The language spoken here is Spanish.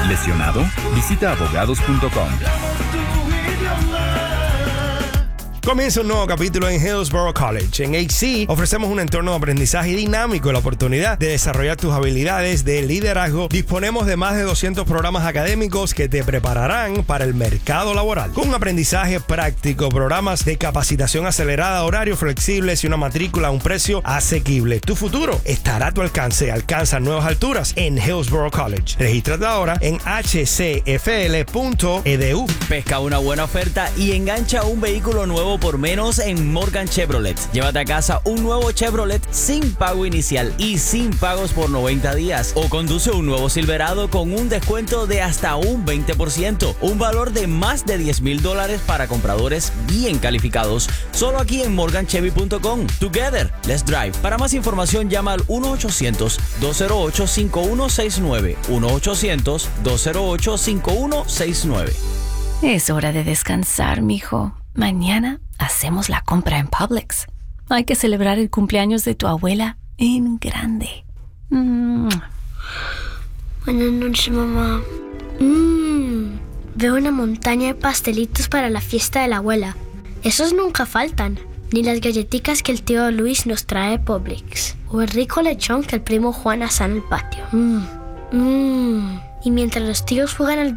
¿Lesionado? Visita abogados.com. Comienza un nuevo capítulo en Hillsborough College. En HC ofrecemos un entorno de aprendizaje dinámico y la oportunidad de desarrollar tus habilidades de liderazgo. Disponemos de más de 200 programas académicos que te prepararán para el mercado laboral. Con un aprendizaje práctico, programas de capacitación acelerada, horarios flexibles y una matrícula a un precio asequible. Tu futuro estará a tu alcance. Alcanza nuevas alturas en Hillsborough College. Regístrate ahora en hcfl.edu. Pesca una buena oferta y engancha un vehículo nuevo por menos en Morgan Chevrolet. Llévate a casa un nuevo Chevrolet sin pago inicial y sin pagos por 90 días. O conduce un nuevo Silverado con un descuento de hasta un 20%. Un valor de más de $10,000 para compradores bien calificados. Solo aquí en morganchevy.com. Together, let's drive. Para más información llama al 1-800-208-5169. 1-800-208-5169. Es hora de descansar, mijo. Mañana hacemos la compra en Publix. Hay que celebrar el cumpleaños de tu abuela en grande. Buenas noches, mamá. Veo una montaña de pastelitos para la fiesta de la abuela. Esos nunca faltan. Ni las galletitas que el tío Luis nos trae de Publix. O el rico lechón que el primo Juan asa en el patio. Y mientras los tíos juegan al